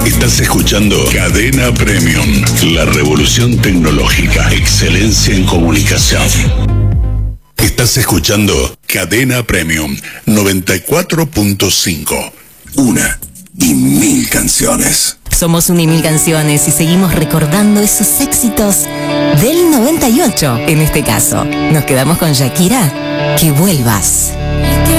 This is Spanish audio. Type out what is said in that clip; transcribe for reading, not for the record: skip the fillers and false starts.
Estás escuchando Cadena Premium, la revolución tecnológica, excelencia en comunicación. Estás escuchando Cadena Premium 94.5. Una y mil canciones. Somos una y mil canciones y seguimos recordando esos éxitos del 98. En este caso, nos quedamos con Shakira. Que vuelvas.